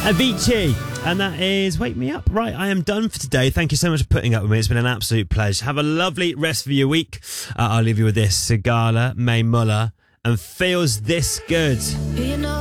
Avicii, and that is Wake Me Up. Right, I am done for today. Thank you so much for putting up with me. It's been an absolute pleasure. Have a lovely rest of your week. I'll leave you with this. Sigala, May Muller, and Feels This Good.